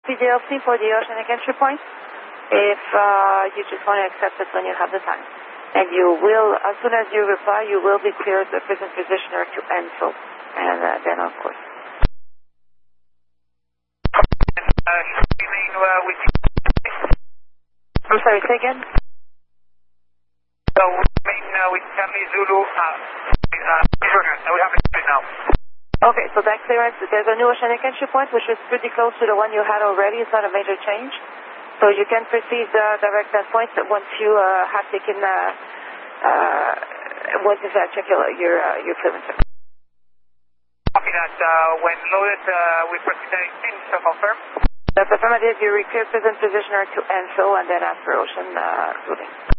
PDLC for the oceanic entry point if you just want to accept it when you have the time. And you will, as soon as you reply, you will be cleared the present positioner to ENSO. And then, of course. I'm sorry, say again? So, with Charlie Zulu, we have it now. Okay, so that clearance, there's a new oceanic entry point, which is pretty close to the one you had already. It's not a major change. So you can proceed direct that point once you have taken, once you check your clearance. Copy that. When loaded, we proceed in to confirm. That's affirmative. You reclear present positioner to ENSO and then after ocean routing.